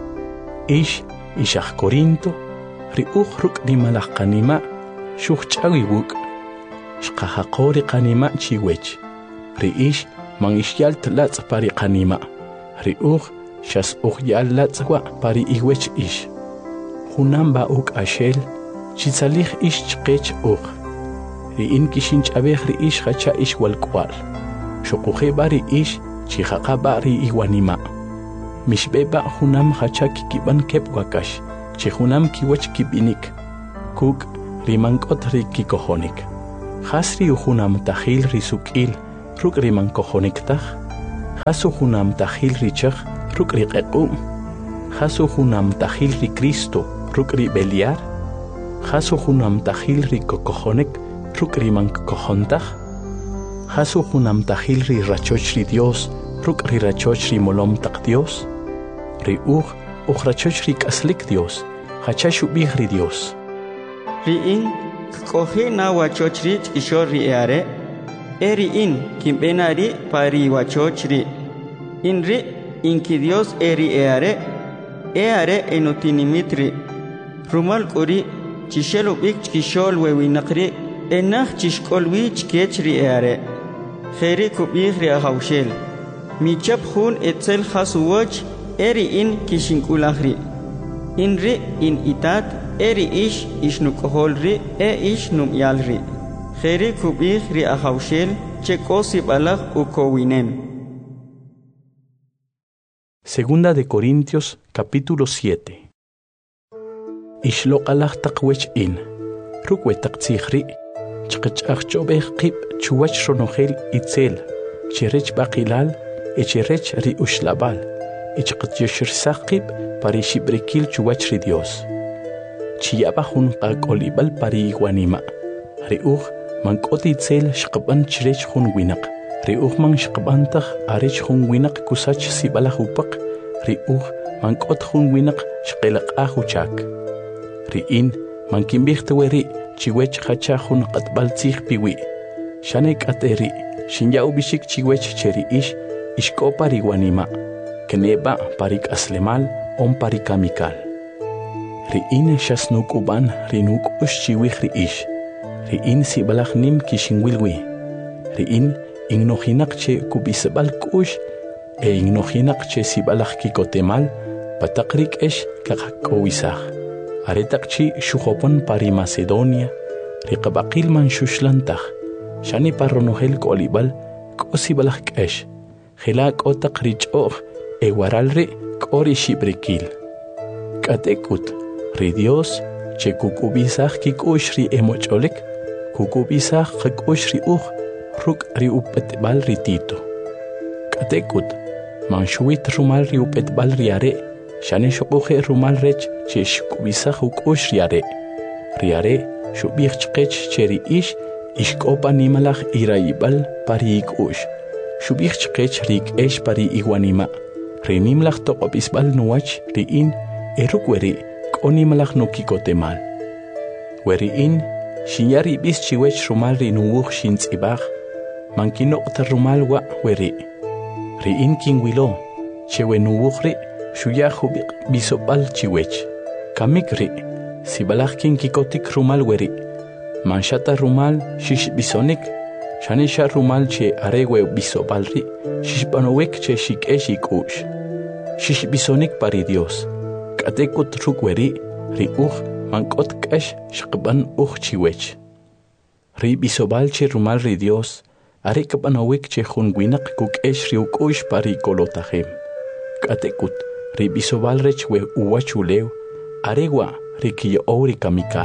ixaj Corinto ri ruk' nimalaj qanima xuj ch'awi wuk' xqajaqo ri qanima chiwech ri man ixyal tlatz pari qanima ri xas yal latz wa pari iwech junam ba ashel chitzalij chqech ri kishin ch'abej ri jacha walkwal xoquje bari chijaqa bari iwanima mishbeba junam jacha kikiban kep wakash chi junam kiwach kibinik kuk rimankot ri kikojonik Hasri ujunam tahil risukil ruk riman kojoniktaj. Hasu junam tahil richaj ruk riqequm. Hasu junam tahil ri Cristo ruk ri beliar. Hasu junam tahil ri kokojonek ruk riman kojontaj. Hasu junam tahil ri rachoch ri Dios ruk ri rachoch ri molom tak Dios. Ri rachoch ri kaslik Dios. Hachashu bih ri Dios. Ri in kohe na wachoch ri ishor ri eare. Eri in kimbena ri pari wachoch ri. In ri inki Dios eri eare. Eare enutinimitri. Rumal kuri chishelo bik chishol wewinakri. Enach chishkol wich kechri eare. Kheri kubih ri ahaushel. Michap hun etzel hasuwach. Eri in kishinkulahri. In ri in itat. Eri ish nukoholri. Ish numyalri. Kheri kubih ri ahaushel. Chekosib alah ukowinem. Segunda de Corintios, capítulo 7. Ishlok alah takwech in. Rukwe taktsikhri. Chqachach chobeh qib chuwach ronogel itzel. Cherech bakilal. Echerech ri ushlabal. Ichqatyoshir saqib parishibrikil chuwach ri Dios. Chiyaba hun qakolibal pari iguanima. Riuch mankot itzel shqaban cherech hun winak. Riuch man shqabantach arech hun winak kusach sibalah upak. Riuch mankot hun winak shqelaq ahuchak. Riin mankimbihtueri chiwech hacha hun qatbal tzih piwi. Shanek ateri shinya ubishik chiwech cheri ishkopa riguanima. Keneba parik aslemal on parikamikal. Riin shasnuk uban rinuk ushchiwih riish. Riin sibalach nim kishinwilwi. Riin ignojinak che kubisabal kush ignojinak che sibalach kikotemal patakrik kakakowisach. Aretakchi shujopon pari Macedonia. Riqabaqil man shushlantach. Shani parronohel kolibal kosibalach kesh. Hilak otak richoch ewaralri kori shibrikil. Katekut ri Dios che kukubisach kikush ri emocholek. Kukubisach kikush ri ruk ri upetbal ri Tito. Katekut manshuit rumal ri upetbal riare. Shane shokuhe rumal rech che shkubisach ukush riare. Riare shubich chkech cheri ishkopa nimalach iraibal pari ikush. Shubich chkech rik pari iguanima. Rinimlach toqobisbal nuach riin erukweri konimalach nukikotemal. Weriin shinyari bis chiwech rumal ri nuwuch shintzibach. Mankino rumal wa weri. Riin kingwilo chewe nuwuchri shuyahubik bisopal chiwech. Kamikri sibalach kinkikotik rumal weri. Manshata rumal shish bisonik. Shanisha rumal che arewe bisobalri. Shishpanowek che shikeshikush. Shish bisonik pari Dios. Katekut rukweri riuch mankot kesh shqban chiwech. Ri bisobal che rumal ri Dios. Arekapanowek che junwinak kukesh riukush pari kolotahem. Katekut ri bisobal rech we uwachulew. Arewa rikiyo ori kamikal.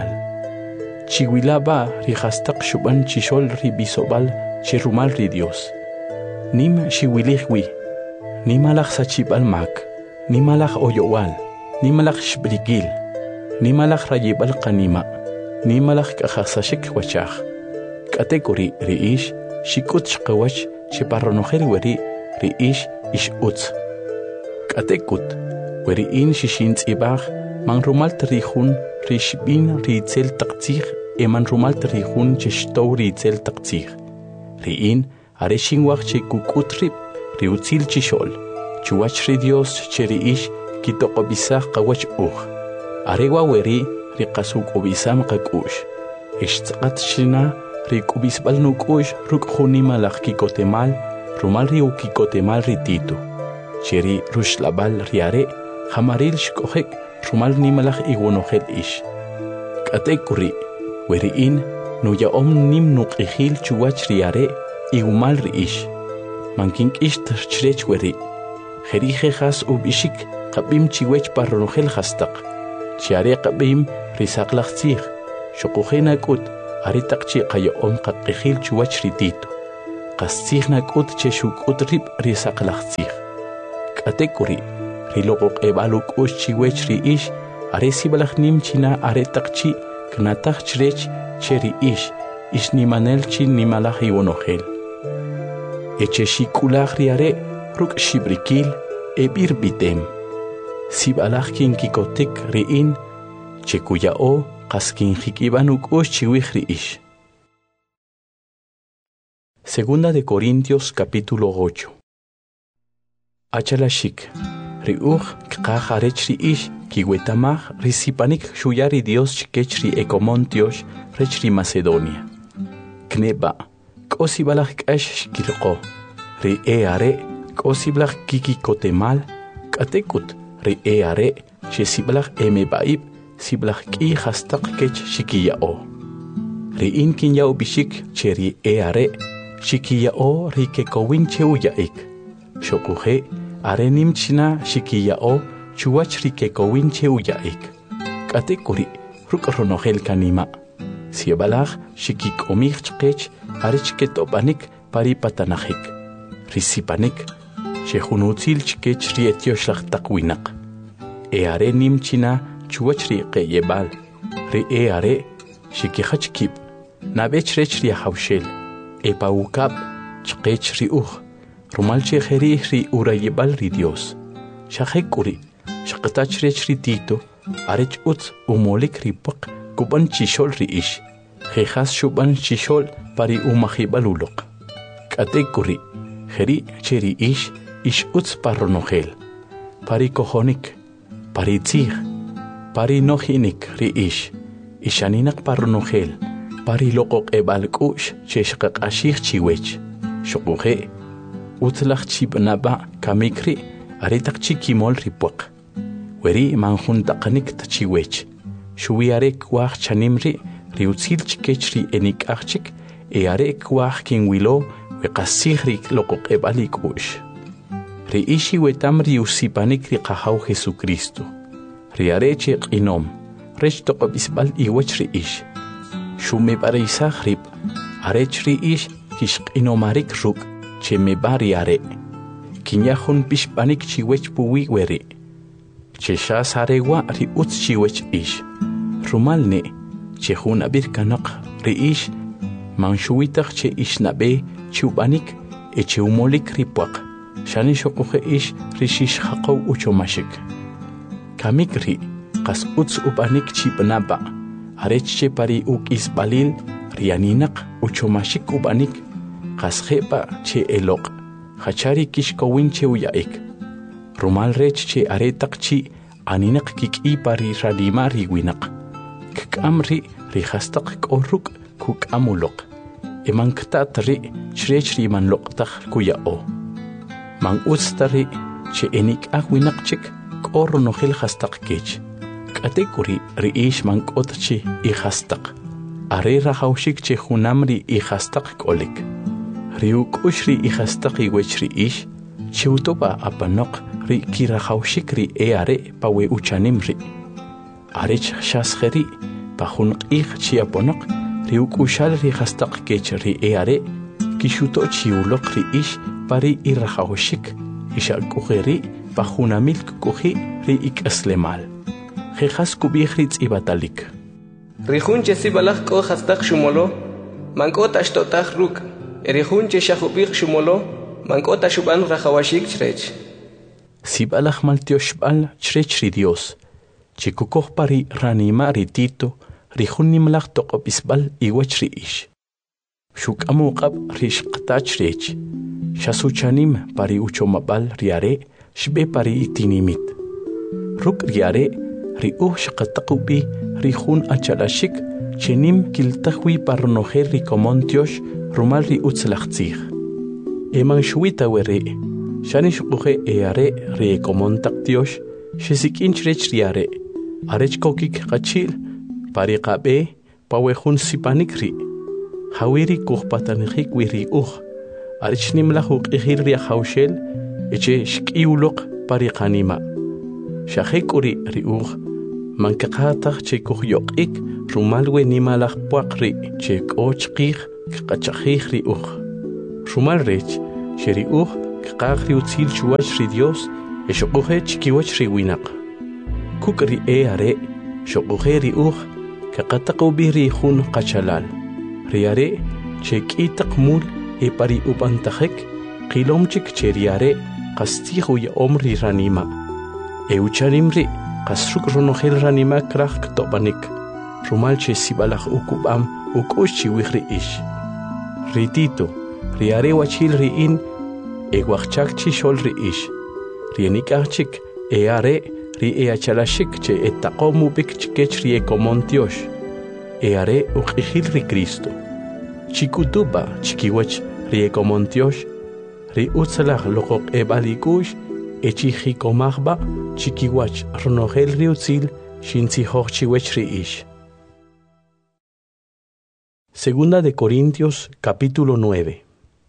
Chihuilaba rihastak shuban chishol ri bisobal che rumal ri Dios. Nim shiwilihwi. Nimalach sachibal mak. Nimalach oyowal. Nimalach shbrigil. Nimalach rayibal kanima. Nimalach kahasashik wachach. Katekuri riish shikut shkawach che parronojer weri riish ish utz. Katekut weriin shishintz ibach man rumal trihun rishbin ritzel taktzich eman rumal trihun cheshtow ritzel taktzich. Riin areshingwach che kukutrip riutzil chishol. Chuach ri Dios che riish kitokobisach kawach Arewa weri riqasuk obisam qakush. Ishtzqat shina rikubisbal nukush rukhunima lach kikotemal rumal riu kikotemal ritito. Cheri rushlabal riare hamaril shkohek rumal nimalach iguonohel ish. Katekuri weriin nuya nim nuqihil chuwach riare igumal riish. Mankink ish trchrech weri. Jerije has ubishik qabim chiwech parronohel hastaq. Chiare qabim risaqlach tzich. Shukuhena kut aritaqchi qayo'om qaqqijil chuwach ritito qastzijna k'ut che xuk'ut rib risaqlajtzij k'atekuri riloqoq ebalu k'ux chiwech ri'ix are sibalaj nim china are taqchi knataj chrech che ri'ix ixnimanel chi nimalaj iwonojel eche xikulaj riare ruk' xibrikil ebir bitem sibalaj kinkikotik ri'in che kuya'o qas kinjik'iban uk'ux chiwij ri'ix. Segunda de Corintios capítulo 8. Achalashik riuj kqaj arech ri'ix kiwetamaj risipanik xuyari Dios chikech ri Ecomontios rech ri Macedonia. Kneba k'osibalaj k'ax xkilqo ri are k'osibalaj kikikotemal k'atekut ri are xesibalaj emebaib siblaj k'i hastaq kech xikiya'o. Ri'in kinya'o bixik che ri are xikiya'o ri kekowin che uya'ik. Xokuje are nimchina xikiya'o chuwach ri kekowin che uya'ik. K'atekuri ruk' ronojel kanima. Siebalaj xikik'omij chqech are chket'opanik pari patanajik. Risipanik xejunutzil chkech ri etioxlaj taq winaq. Are nimchina chuwach ri qeyebal ri are xikijach kib nabech rech ri hawshel epawukab chqech ri uj rumal chejeri ri urayebal ri Dios xajekuri xaqtach rech ri Tito arech utz umolik ri paq kuban chishol ri ix jejas shuban chishol pari umajibaluloq k'atekuri jeri cheri ix utz parronojel pari kojonik pari tzij pari nojinik ri'ix ixaninak parronojel pari loqoq ebal k'ux che xqaq'axij chiwech xoquje utzlaj chib'naba kamikri aritaq chikimol ripuaq weri manjuntaqanik tachiwech xuwi are kwaj chanimri riutzil chikech ri enik'ajchik are kwaj kinwilo weqasij ri loqoq ebal ik'ux ri'ix iwetam riusipanik ri qajaw Jesucristo riare che q'inom rech toqobisbal iwach ri'ix xume barisaj rib arech ri'ix kixq'inomarik ruk' che mebari are kinyajun pixpanik chiwech puwi weri che xas arewa ri utz chiwech ix rumalne che jun abir kanaq ri'ix manxuwitaj che ixnabe chiubanik eche umolik ripuaq xani xoquje ix rixix jaqow uchomashik kamikri qas utz ubanik chib'naba arech che pari uk'isbalil rianinaq uchomashik ubanik qas jepa che eloq hachari kixkowin che uya'ik rumal rech che aretaq chi aninaq kik'i pari ranima riwinaq kk'am ri rijastaq k'oruk kuk'amuloq emanktat ri chrech rimanloqtaj kuya'o man utzta ri che enik'aj winaq chik k'orronojel hastaq kech k'atekuri ri'ix mank'otchi ijastaq are rajawxik che junam ri ijastaq k'olik riuk'ux ri ijastaq iwech ri'ix chiwtopa apanoq ri kirajawxik ri are pawe uchanim ri arech xasjeri pa jun q'ij chiaponoq riuk'uxal ri jastaq kech ri are kixuto chiwloq ri'ix pari irajawxik ixak'ujeri pa junamil k'uji ri ik'aslemal jejas kubij ri tz'ibatalik Rijun che sibalaj k'o hastaq xumolo mank'o taxtotaj ruk' rijun che xajubij xumolo mank'o taxuban rajawashik chrech sibalaj maltioxb'al chrech ri Dios chikukoj pari ranima ri Tito rijun nimlaj toqobisbal iwach ri'ix xuk'amuqab ri xqtach rech xasuchanim pari uchomabal riare xbe pari itinimit ruk' riare ri xqataqubi rijun achalashik chenim kiltajwi parnojer ri Comontios rumal ri utzlajtzij eman xuita weri xani xuquje are ri Comontaqtiox xesik'inch rech riare arech kokik qachil pari qabe pawejun sipanik ri hawiri kujpatanijik wiri arech nimlaj uq'ijil ri hawshel eche xk'iwloq pari qanima xajek'uri ri mankaqataq chekuqyoq'ik rumalwe nimalaq puaqri chekochqij kqachaqij ri uj rumal rech cheri uj kqaq ri utzil chuwach ri Dios eshoquje chikiwach ri winaq kuk ri are shoquje ri uj kaqataqu bi ri jun qachalal ri are chek'itaq mul pari upantajek qilomchik cheri are qastij uya omri ranima eucharimri qasruk ronojel ranima kraj ktopanik rumal che sibalaj ukubam ukush chiwij ri ish ritito ri are wachil ri in waqchak chi shol ri ish ri nikachik are ri achalashik che etaqomu bik chikech ri ekomontiosh are uqijil ri Cristo chikutuba chikiwach ri ekomontiosh ri utzalaj loqoq ebalikush echijikomajba chikiwach ronojel ri utzil shintzijoj chiwech ri ish. Segunda de Corintios capítulo 9.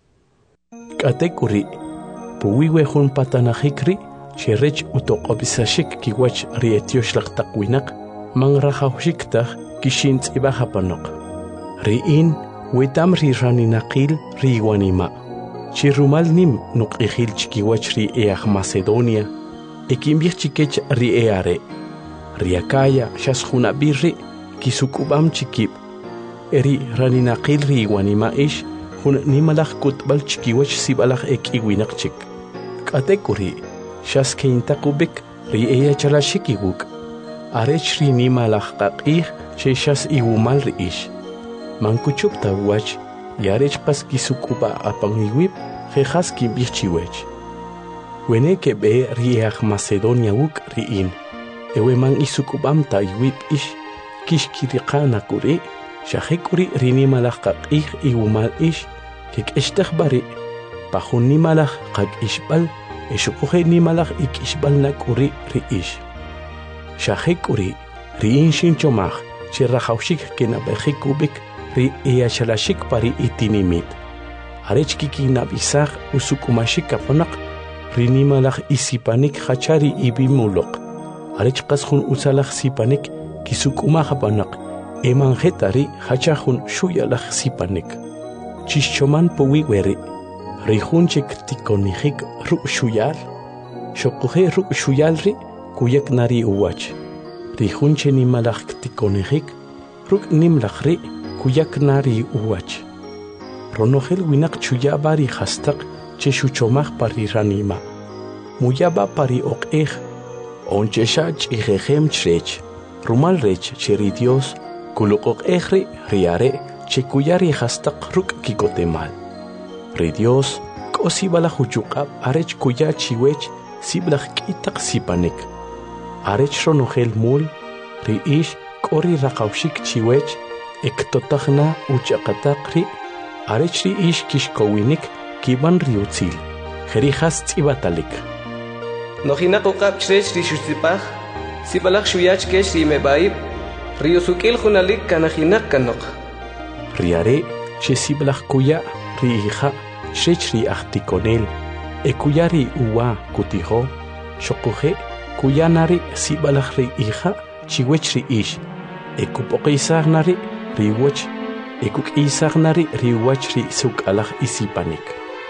Katekuri puwiwe jun patanajikri cherech utoqobisashik kiwach ri etiosh laqtaqwinaq mangrajawshiktaj kishintz ibajapanaq ri in wetam ri raninaqil ri iwanima chirumal nim nuq'ijil chikiwach ri Macedonia ekimbij chikech ri are ri Acaya shasjunabirri kisukubam chikib eri raninaqil ri iwanima ish jun nimalaj kutbal chikiwach sibalaj ek'iwinaqchik k'atekuri shaskeintakubik ri chalashikiguk arech ri nimalaj qaq'ij che shas iwumal ri ish mankuchupta wach yarech pas kisukuba apangiwip jejas kimbij chiwech wene kebe ri Macedonia wuk ri in ewe man isukubam ta iwip ish kishkiriqana kuri shajekuri ri nimalaj qaq'ij iwumal ish kek'extaj bari pajun nimalaj qak'ixb'al eshuquje nimalaj ik'ixb'al nak'uri ri ish shajekuri ri in shinchomaj che rajawxik kenab'ejikubik ri achalashik pari itinimit arech kikinab'isaj usukumashik kapanaq ri nimalaj isipanik hachari ibimuloq arech qas jun utzalaj sipanik kisukumaj apanaq emanjetari hachajun shuyalaj sipanik chixchoman puwiweri ri junchik tikonijik ruk' shuyal shoquje ruk' shuyal ri kuyak nari uwach ri junche nimalaj tikonijik ruk' nimlaj ri kuyak nari uwach ronojel winaq chuyaba ri hastaq che shuchomaj pari ranima muyaba pari oq'ij onchesha ch'ijejem chrech rumal rech che ri Dios kuluq'oq'ej ri are che kuyari hastaq ruk' kikotemal ri Dios k'osibalaj uchuq'ab' arech kuya chiwech siblaj k'itaq sipanik arech ronojel mul ri ish k'ori raqawxik chiwech ektotajna uchaqataq ri arech ri ish kixkowinik kiban ri utzil jerijas tz'ibatalik nojinaq uqab' chrech ri xutzipaj sibalaj xuyach kex ri mebaib ri usuk'il junalik kanajinaq kanoq ri are che siblaj kuya ri ija chrech ri ajtikonel kuya ri uwa kutijo shoquje kuya nari sibalaj ri ija chiwech ri ish ekup'oqisaj nari ri wach ekuk'isaj nari ri wach ri suk'alaj isipanik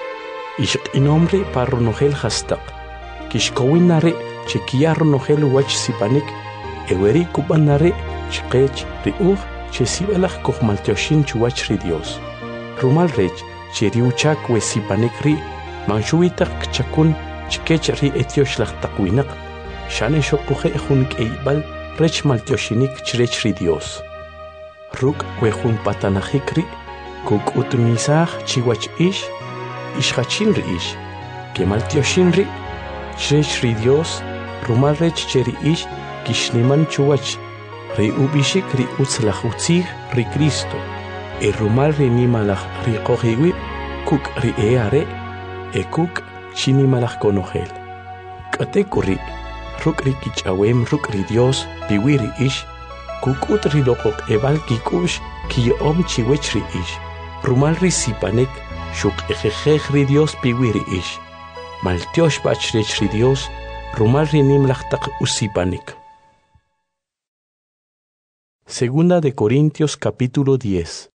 ixq'inom ri pa ronojel hastaq kixkowin nari che kiya ronojel wach sipanik eweri kub'an nari chqech ri uj che sibalaj kojmaltioxin chuwach ri Dios rumal rech che ri uchak we sipanik ri manxuwitaq kchakun chkech ri etiox lajtaqwinaq xane shoquje jun k'eyb'al rech maltioxinik chrech ri Dios ruk' we jun patanajik ri kuk'utmisaj chiwach ish ixjachin ri ish kemaltioxin ri chrech ri Dios rumal rech che ri ish kixniman chuwach ri ub'ixik ri utzlaj utzij ri Cristo rumal ri nimalaj ri qojiwib kuk' ri are kuk' chi nimalaj konojel k'atekuri ruk' ri kich'awem ruk' ri Dios piwi ri ish kuk'ut ri loqoq'eb'al kik'u'x kiyo'om chiwech ri ish rumal ri sipanik xuq'ejejej ri Dios piwi ri ish maltiox b'ach rech ri Dios rumal ri nimlaj taq usipanik Segunda de Corintios capítulo 10.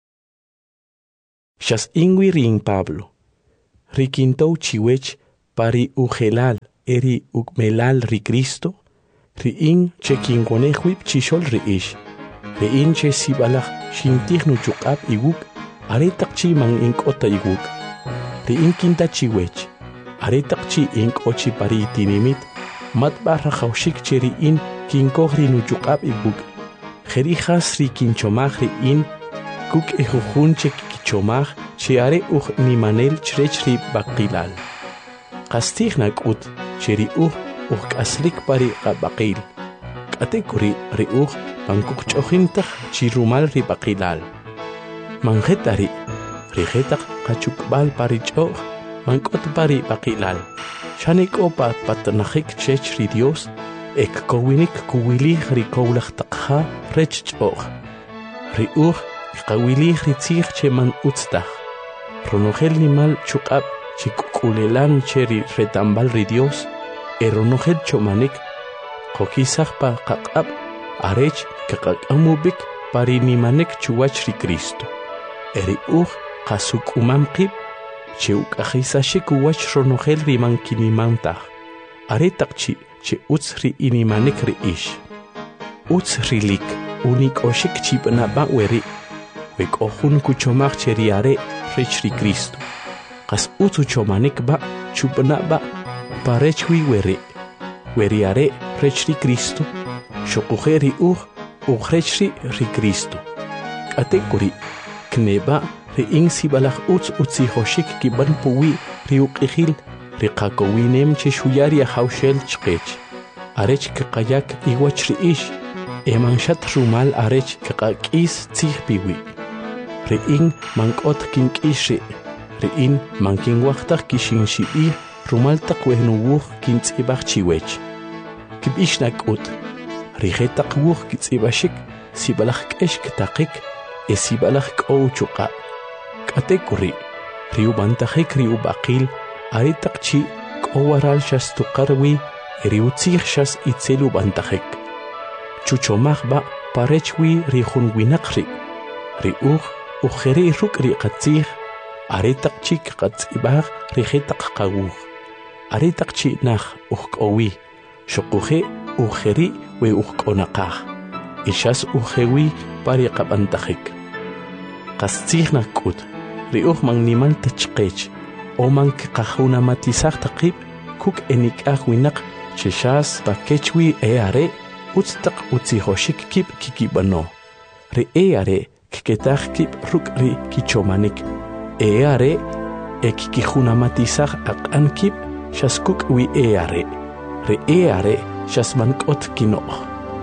Shas ingui ring Pablo. Riquintou chiwech pari ugelal eri ukmelal ri Cristo. Riin che kingonehuip chishol riish. Riin che sibalach shintihnu chukab iguk. Aretak chi mang inkota iguk. Riin kinta chiwech. Aretak chi inkochi pari tinimit. Mat barra haushik che riin kinkohri nu chukab iguk. Jerijas ri kinchomaj riin. Kuk ejujun che kichomaj. Che are ni manel chrech ri bakilal. Kastignak ut che ri kaslik pari qabaqil. Katekuri ri pankuk chojintach chi rumal ri bakilal. Manjetari rijetak kachukbal pari choj mankot pari bakilal. Shanik opa patnajik chech ri Dios ek kowinik kuwili ri kowlach takha rech choj. Ri kawili ri tzich che man utztach. Ronogel nimal chukab chikukulelan cheri retambal ri Dios. Ronogel chomanik kokisach pa kakab arech kakakambubik pari nimanek chuwach ri Cristo. Eri kasuk umamkib cheuk ajisashik uwach ronogel ri mankinimantach. Aretak che utz ri inimanek ri ish. Utz rilik unik oshik chipnaba weri. Wek ohun kuchomach cheri are rech ri Cristo. Kas utzu chomanik ba chupna ba parechwi weri are rech ri Cristo. Shokujeri rech ri Cristo. Katekuri kneba ri insibalach utzi hoshik kiban puwi ri ukihil ri kakowinem che shuyari haushel chkech. Arech kakayak iwach ri ish. Emanshat rumal arech kakakis tzih piwi. Riin mankot kinkishi. Riin mankinwachtak kishinshibi rumaltak wehnuwuch kintzibach chiwech. Kibishnak ut. Rijetak wuch kitzibashik sibalach keshk takik sibalach kou chuqa. Katekuri riubantajik riubakil aritak chi kowaral shas tukarwi riutzich shas itzelu bantajik. Chuchomach ba parechwi rijunwinakri. Riuch ujeri ruk ri qatzih aretak chik qatzibag rijetak qawuj aretak chi nach ujkowi shokuje ujeri we ujkonaqaj ishas ujewi pari qabantajik qatzih nakut ri man nimal tachqech o man qajuna matisaj taqib kuk enikaj winaq chishas pakechwi are utztaq utzihoshik kip kikibano ri are Keketaj kip ruk ri kichomanik. Eare ekikijunamatisaj akan kip shaskuk wi eare. Ri eare shasmankot kinoj.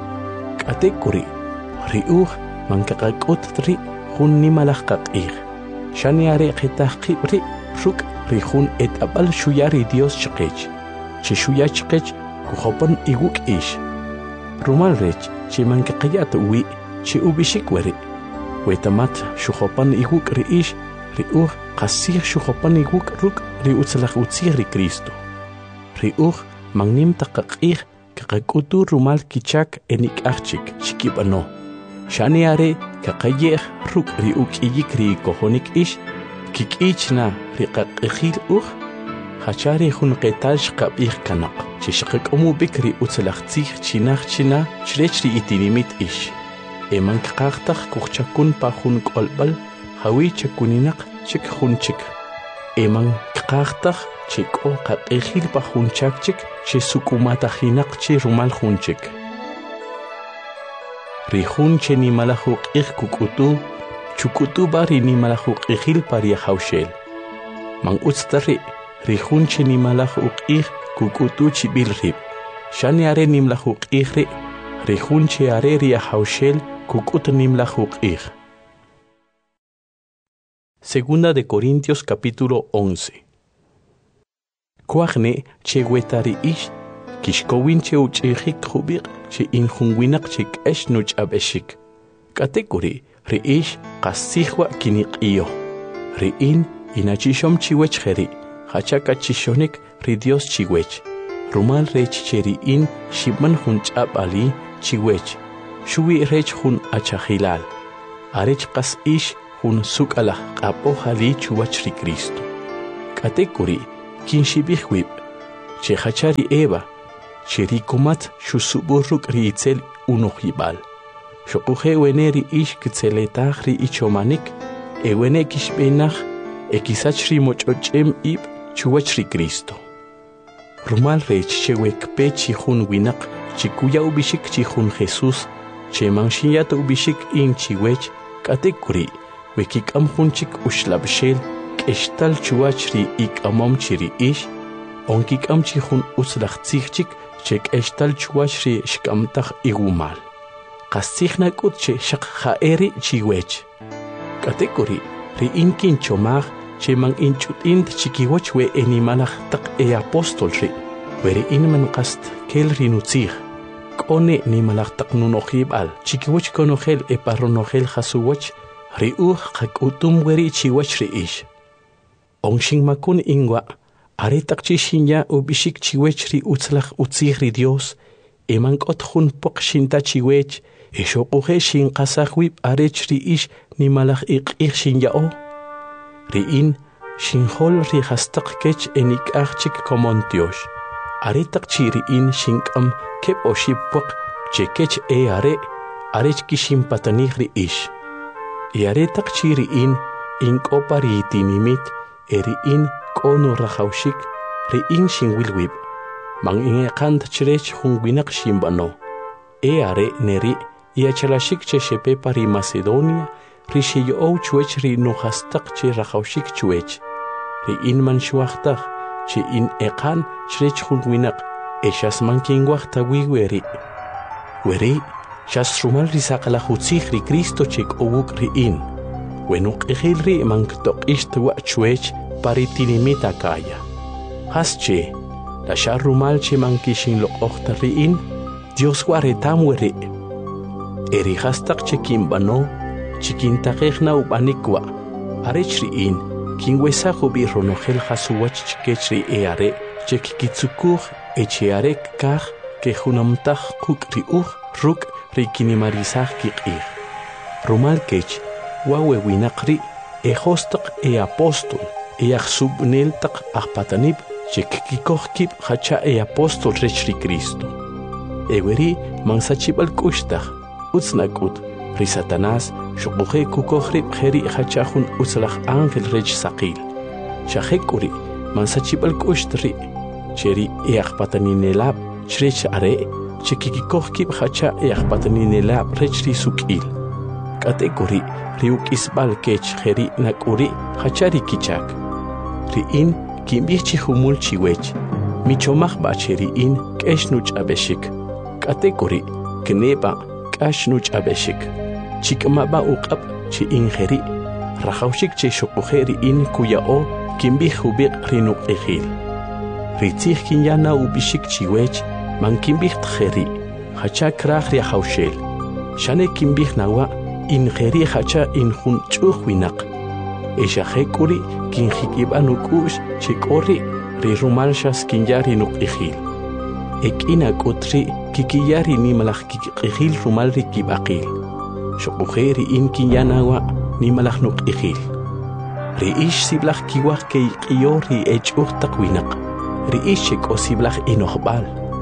Katekuri ri mankakakot tri hun nimalaj kakij. Shaniare ketaj kip ri ruk ri hun etabal shuyari Dios chkech. Chi shuya chkech kujopan iguk ish. Rumal rech chi mankakayat wi chi ubishik weri. Wetamat shujopan iguk ri ish ri kasih shujopan iguk ruk ri utzlach utzih ri Cristo. Ri mangnim takakih kakakutu rumal kichak enik achik chikibano. Shaniare kakayeh ruk ri ukiyik ri kohonik ish kikichna ri kakihil hachari hun ketal shkabih kanak. Chishakak omubik ri utzlach tzih chinach china chrech ri itinimit ish. Eman kakaktak kuchakun pa hun kolbal, hawi chakuninak chik hunchik. Eman kakaktak chik o kakehil pa hunchak chik, che sukumatahinak che rumal hunchik. Rihun che ni malahuk ik kukutu, chukutu bari ni malahuk ihil pari haushel. Mang utstari, rihun che ni malahuk ik kukutu chibilrib. Shani are ni malahuk ihri, rihun che are ria haushel, Kukut nimlahuk ir. Segunda de Corintios capítulo 11. Kuagne che wetari ish, kishkowin che uchihik hubik, che inhunwinak chik eshnuch abeshik. Katekuri, ri ish, kasihwa kinik iyo. Ri inachishom chiwech heri, hachaka chishonik ri Dios chiwech. Rumal rech cheri shibman hunch ab ali chiwech. shuwi rech hun achahilal, arech qas ish hun suk'ala q'ap'o jali chuwach ri Cristo. K'ate kuri kinshibij wib, che hachari Eva, che ri kumat shusubur ruk' ri itzel unuj yib'al. Xoquje wene ri ish kitzeletaj ri ichomanik, wene kixb'enaj kisach ri moch'och'em ib' chuwach ri Cristo. Rumal rech che wekpe chi jun winaq chi kuya ubishik chi jun Jesús, che manxiyat ubishik in chiwech, k'ate kuri wekik'am junchik uxlab'xel k'extal chuwach ri ik'amom chi ri ish, onkik'am chi jun utzlaj tzijchik che k'extal chuwach ri xk'amtaj iwumal. Qas tzij nak'ut che xaq ja'eri chiwech. K'ate kuri ri in kinchomaj che man inch'ut'int chikiwach we enimalaj taq apóstol ri, we ri in man qast kel ri nutzij. K'one nimalaj taq nunoj yib'al chikiwach konojel parronojel jasuwach, ri uj qak'utum we ri chiwach ri ix. Onxinmakun inwa, are taq chi xinya ubishik chiwech ri utzlaj utzij ri Dios, man k'ot jun poq xinta chiwech, xoquje xinqasaj wib arech ri ix nimalaj iq'ij xinya'o. Ri in xinjol ri jastaq kech enik'aj chik komon Tiox. Are taq chi ri in xink'am keb' oxib poq che kech are, arech kixinpatanij ri ix. Are taq chi ri in ink'opa ri tinimit, ri in k'onu rajawxik, ri in xinwilwib. Man ineqant chirech jun winaq xinb'ano. Are neri iachalashik che xepepa ri Macedonia, ri xiyo'ow chuwech ri nujastaq che rajawxik chuwech. Ri in man xuajtaj, che in eqan chirech jun winaq, xas man kinwajtawi weri. Weri, xas rumal ri saqlaj utzij ri Cristo che k'owuk ri in. Wenuk q'ijil ri man ktoq'ix twa' chuwech pa ri tinimit Acaya. Jas che, la xa rumal che man kixinloq'ojta ri in, Dios waretam weri. Eri jastaq che kinb'ano, chi kintaqejna ub'anik wa', arech ri in, kinwesaj ub'i ronojel jasuwach chikech ri are, che kikitzukuj che are kaj ke junamtaj quk' ri uj ruk' ri kinimarisaj kiq'ij. Rumal kech, wawe winaq ri, jostaq apóstol, ajsub'nel taq ajpatanib, che kikoj kib' jacha apóstol rech ri Cristo. Weri man sachib'al k'uxtaj, utz nak'ut, ri Satanás xoquje kukoj rib' jeri jacha jun utzlaj ángel rech saqil. Xaje k'uri man sachib'al k'uxt ri, che ri ajpataninelab chrech are, che kikikoj kib' jacha ajpataninelab rech ri suk'il. K'ate k'uri ri uk'isb'al kech jeri nak'uri jacha ri kichak. Ri in kinb'ij chi jumul chiwech, michomaj b'a che ri in k'ex nuch'ab'exik. K'ate k'uri kneba k'ax nuch'ab'exik. Chik'mab'a uq'ab' chi in jeri, rajawxik che xoquje ri in kuya'o kinb'ij ubiq' ri nuq'ijil. Ri tzij kinyana ub'ixik chiwech, man kinb'ij tjeri, jacha kraj ri ajawxel. Xane kinb'ij nawa' in jeri jacha in jun ch'uj winaq. Xaje k'uri kinjik'ib'an uk'u'x che k'o ri rumal xas kinya ri nuq'ijil. K'in ak'ut ri kikiya ri nimalaj kikq'ijil rumal ri kib'aqil. Xoquje ri in kinya nawa' nimalaj nuq'ijil. Ri ix siblaj kiwaj ke iq'iyo ri ch'uj taq winaq. Ri ix che k'o siblaj inojb'al.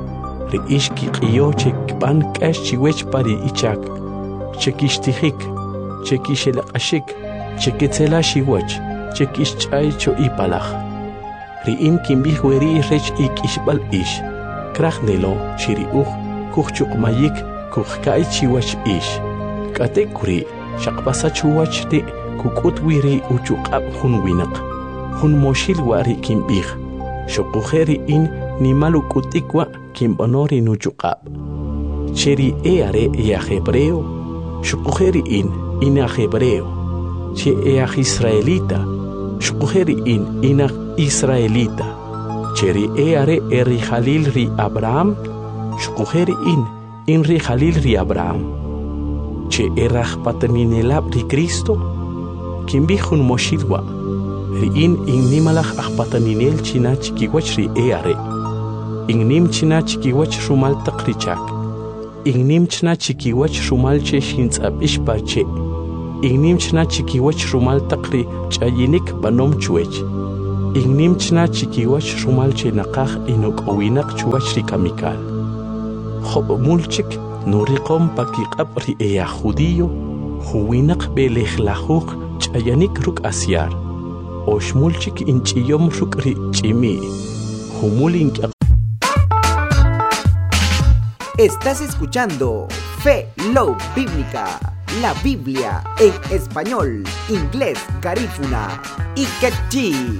Ri ix kiq'iyo che kb'an k'ax chiwech pa ri ichak, che kixtijik, che kixelaq'axik, che ketzela xiwach, che kixch'ay cho ipalaj. Ri in kinb'ij weri rech ik'ixb'al ix, kraj nelo chi ri uj kujchuqmayik kujka'y chiwach ix. K'ate k'uri xaqpasa chuwach ri kuk'ut wi ri uchuq'ab' jun winaq, jun moxil wa' ri kinb'ij. Xoquje ri in nimal uk'utik wa' kinb'ano ri nuchuq'ab'. Che ri are aj hebreo, xoquje ri in aj hebreo. Che aj israelita, xoquje ri in aj israelita. Che ri are ri jalil ri Abraham, xoquje ri in ri jalil ri Abraham. Che rajpataninelab ri Cristo, kinb'ij jun moxil wa', ri in nimalaj ajpataninel china chikiwach ri are. Innim china chikiwach rumal taq ri chak. Ignimchna chikiwach rumalche shintzap'ish pache. Ignimchna chikiwach rumal taqri ch'ayinik banom chuech. Ignimchna chikiwach rumalche naqaj inok'owinaq chuwach rikamikal. Job mulchik nuriqom pakiqab ri'eya judío huwinaq belejlajuq ch'ayanik ruk' asyar. Oshmulchik inch'iyom ruk' ri'ch'imi. Humul ink'aq. Estás escuchando Fe Love Bíblica, la Biblia en español, inglés, garífuna y quechí.